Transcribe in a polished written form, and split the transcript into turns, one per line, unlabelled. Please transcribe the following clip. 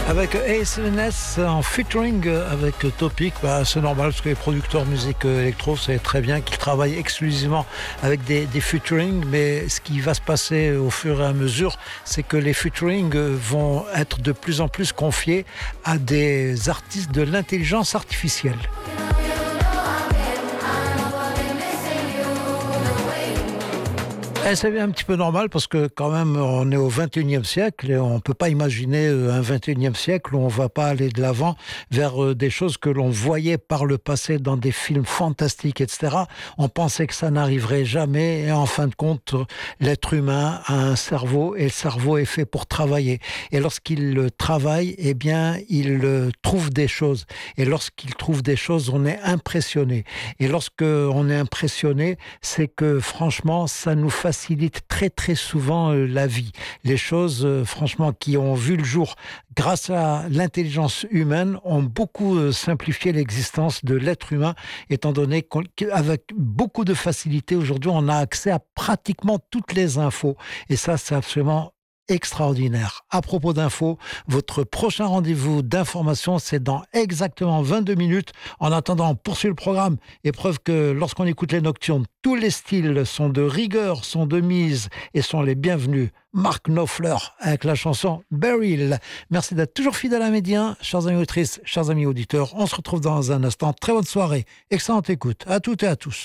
Avec ASNS en featuring avec Topic, c'est normal parce que les producteurs musique électro, c'est très bien qu'ils travaillent exclusivement avec des featuring, mais ce qui va se passer au fur et à mesure, c'est que les featuring vont être de plus en plus confiés à des artistes de l'intelligence artificielle. C'est un petit peu normal parce que quand même on est au 21e siècle et on ne peut pas imaginer un 21e siècle où on ne va pas aller de l'avant vers des choses que l'on voyait par le passé dans des films fantastiques, etc. On pensait que ça n'arriverait jamais et en fin de compte, l'être humain a un cerveau et le cerveau est fait pour travailler. Et lorsqu'il travaille, eh bien, il trouve des choses. Et lorsqu'il trouve des choses, on est impressionné. Et lorsqu'on est impressionné, c'est que franchement, ça nous facilite très très souvent la vie. Les choses franchement qui ont vu le jour grâce à l'intelligence humaine ont beaucoup simplifié l'existence de l'être humain, étant donné qu'avec beaucoup de facilité aujourd'hui on a accès à pratiquement toutes les infos et ça c'est absolument extraordinaire. À propos d'infos, votre prochain rendez-vous d'information, c'est dans exactement 22 minutes. En attendant, on poursuit le programme. Et preuve que lorsqu'on écoute les Nocturnes, tous les styles sont de rigueur, sont de mise et sont les bienvenus. Mark Knopfler avec la chanson Beryl. Merci d'être toujours fidèle à Médien, chers amis auditrices, chers amis auditeurs. On se retrouve dans un instant. Très bonne soirée, excellente écoute à toutes et à tous.